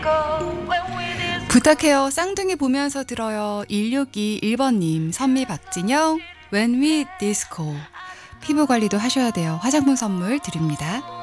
부탁해요. 쌍둥이 보면서 들어요. 1621번님, 선미 박진영, When We Disco. 피부 관리도 하셔야 돼요. 화장품 선물 드립니다.